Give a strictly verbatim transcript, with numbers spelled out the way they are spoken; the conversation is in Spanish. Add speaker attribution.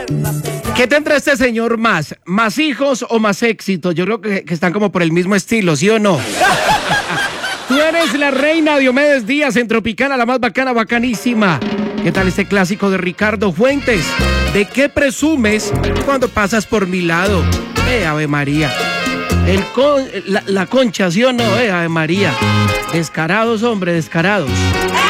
Speaker 1: ¿Qué tendrá este señor más? ¿Más hijos o más éxito? Yo creo que, que están como por el mismo estilo, ¿sí o no? Tú eres la reina Diomedes Díaz en Tropicana, la más bacana, bacanísima. ¿Qué tal este clásico de Ricardo Fuentes? ¿De qué presumes cuando pasas por mi lado? Eh, Ave María. El con, la, la concha, ¿sí o no? Eh, Ave María. Descarados, hombre, descarados.